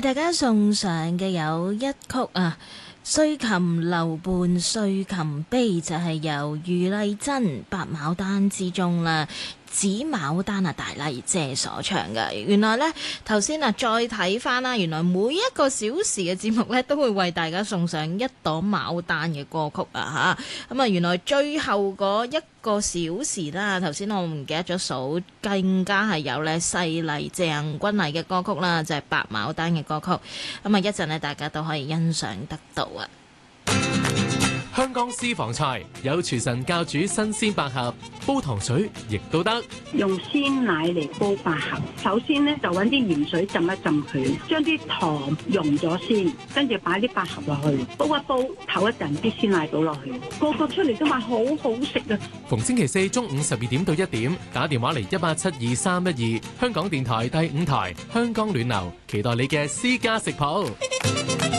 為大家送上嘅有一曲啊，歲琴留伴歲琴悲，就係由余麗珍白牡丹之中啦。紫牡丹啊，大麗姐所唱嘅。原來呢，頭先啊，再睇翻啦，原來每一個小時嘅節目呢，都會為大家送上一朵牡丹嘅歌曲啊嚇。咁啊，原來最後嗰一個小時啦，頭先我唔記得咗數，更加係有呢細麗鄭君麗嘅歌曲啦，就係白牡丹嘅歌曲。咁啊，一陣呢，大家都可以欣賞得到啊。 香港私房菜有廚神教煮新鮮百合，煲糖水亦都得。 用鮮奶嚟煲百合，首先呢，就揾啲鹽水浸一浸佢，將啲糖溶咗先，跟住擺啲百合落去，煲一煲，唞一陣，啲鮮奶倒落去，個個出嚟都話好好食啊！ 逢星期四中午12點到1點，打電話嚟1872312，香港電台第5台香港暖流，期待你嘅私家食譜。